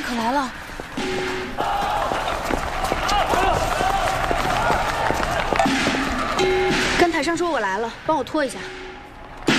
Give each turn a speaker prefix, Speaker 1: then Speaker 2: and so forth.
Speaker 1: 那可来了！跟台上说我来了，帮我拖一下。